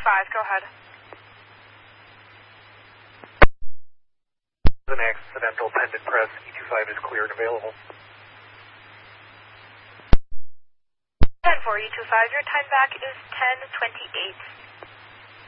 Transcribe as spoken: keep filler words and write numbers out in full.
five, go ahead. An accidental pendant press, E two five is clear and available. ten four, E two five, your time back is ten twenty-eight.